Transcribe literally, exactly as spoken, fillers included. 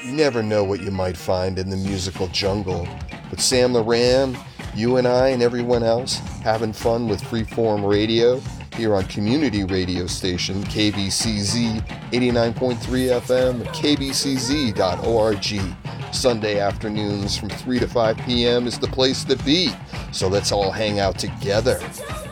You never know what you might find in the musical jungle. But Sam Loran, you and I and everyone else having fun with Freeform Radio here on community radio station K B C Z eighty-nine point three F M, K B C Z dot org. Sunday afternoons from three to five p.m. is the place to be. So let's all hang out together.